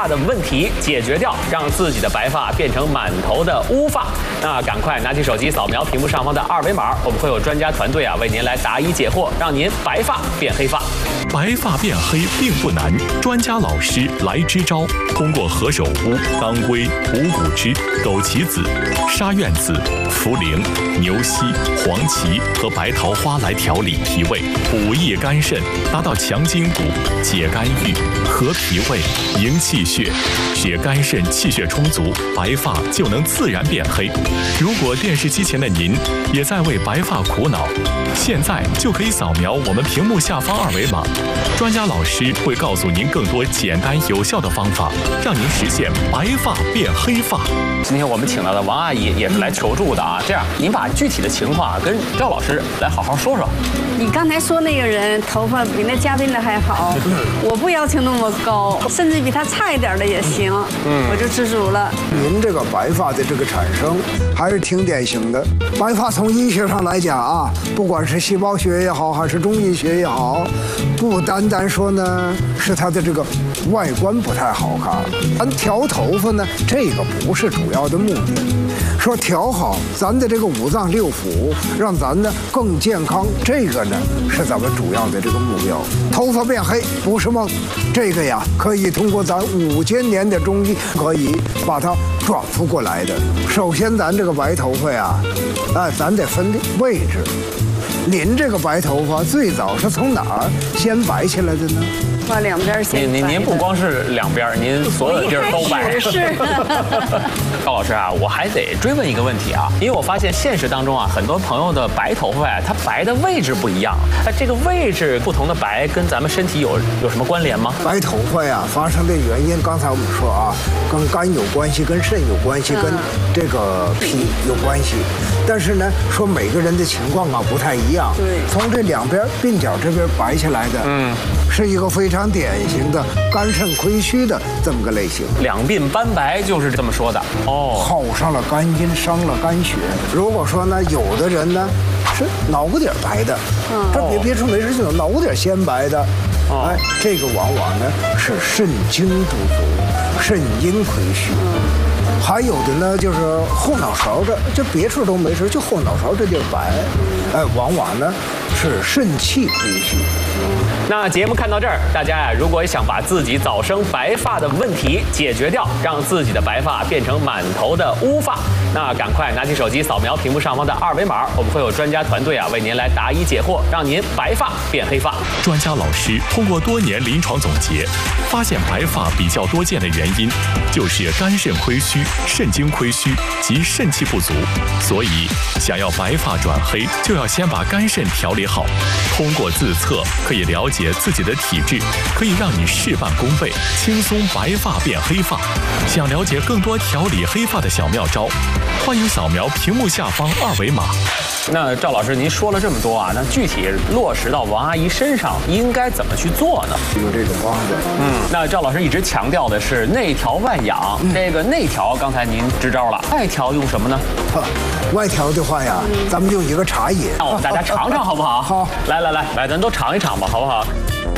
发的问题解决掉，让自己的白发变成满头的乌发。那赶快拿起手机扫描屏幕上方的二维码，我们会有专家团队为您来答疑解惑，让您白发变黑发。 白发变黑并不难，专家老师来支招。通过何首乌、当归、五谷汁、枸杞子、沙苑子、茯苓、牛膝、黄芪和白桃花来调理脾胃，补益肝肾，达到强筋骨、解肝郁、和脾胃、营气血，使肝肾气血充足，白发就能自然变黑。如果电视机前的您也在为白发苦恼，现在就可以扫描我们屏幕下方二维码，专家老师会告诉您更多简单有效的方法，让您实现白发变黑发。 今天我们请到的王阿姨也是来求助的啊。这样，您把具体的情况跟赵老师来好好说说。 你刚才说那个人头发比那嘉宾的还好，我不要求那么高，甚至比他差一点的也行，我就知足了。 您这个白发的这个产生还是挺典型的。白发从医学上来讲啊，不管是细胞学也好，还是中医学也好，不单单说呢是它的这个外观不太好看，咱调头发呢，这个不是主要的目的。说调好咱的这个五脏六腑，让咱呢更健康，这个呢是咱们主要的这个目标。头发变黑不是梦，这个呀可以通过咱5000年的中医可以把它转复过来的。首先咱这个白头发呀，咱得分位置。您这个白头发最早是从哪儿先白起来的呢？ 把两边先白。 您不光是两边，您所有的地儿都白。 是。 高老师啊，我还得追问一个问题啊，因为我发现现实当中啊，很多朋友的白头发呀，它白的位置不一样。这个位置不同的白跟咱们身体有什么关联吗？ 白头发呀发生的原因，刚才我们说啊，跟肝有关系，跟肾有关系，跟这个脾有关系。但是呢，说每个人的情况啊不太一样。 对。从这两边鬓角这边白下来的，是一个非常典型的肝肾亏虚的这么个类型。 两鬓斑白就是这么说的哦， 耗上了肝阴，伤了肝血。如果说呢，有的人呢是脑瓜顶白的，这别说没事就脑瓜顶先白的，这个往往呢是肾精不足，肾阴亏虚。还有的呢，就是后脑勺这别处都没事，就后脑勺这地儿白，往往呢是肾气亏虚。 那节目看到这儿，大家呀，如果想把自己早生白发的问题解决掉，让自己的白发变成满头的乌发，那赶快拿起手机扫描屏幕上方的二维码，我们会有专家团队为您来答疑解惑，让您白发变黑发。 专家老师通过多年临床总结，发现白发比较多见的原因就是肝肾亏虚、肾精亏虚及肾气不足，所以想要白发转黑，就要先把肝肾调理好。通过自测可以了解自己的体质，可以让你事半功倍，轻松白发变黑发。想了解更多调理黑发的小妙招，欢迎扫描屏幕下方二维码。 那赵老师，您说了这么多啊，那具体落实到王阿姨身上应该怎么去做呢？ 有这个方子。 那赵老师一直强调的是内调外养，这个内调刚才您支招了，外调用什么呢？ 外调的话呀，咱们用一个茶饮， 让我们大家尝尝好不好？ 好， 来，咱都尝一尝吧，好不好？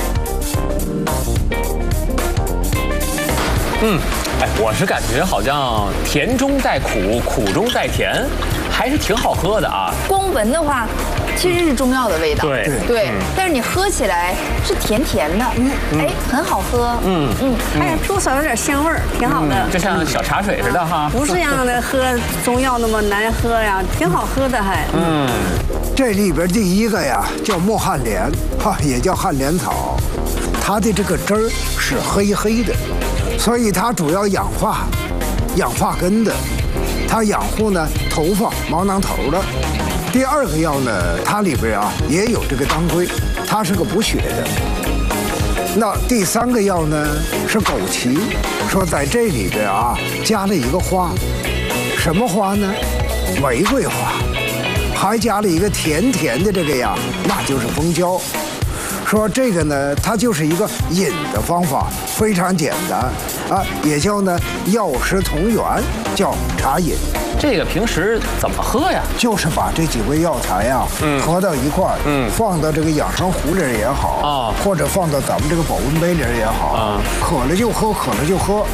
我是感觉好像甜中带苦，苦中带甜，还是挺好喝的啊。 光闻的话，其实是中药的味道。 对， 但是你喝起来是甜甜的，很好喝。 多少有点香味儿，挺好的。 就像小茶水似的哈。 不是让的喝中药那么难喝呀，挺好喝的还。 这里边第一个呀叫墨旱莲，也叫旱莲草，它的这个汁儿是黑黑的。所以它主要养发根的，它养护呢头发毛囊头的。第二个药呢，它里边啊也有这个当归，它是个补血的。那第三个药呢是枸杞，说在这里边啊加了一个花，什么花呢？玫瑰花，还加了一个甜甜的这个呀，那就是蜂胶。说这个呢，它就是一个饮的方法，非常简单啊，也叫呢药食同源，叫茶饮。 这个平时怎么喝呀？ 就是把这几味药材呀，合到一块儿，放到这个养生壶里也好，或者放到咱们这个保温杯里也好，渴了就喝，渴了就喝。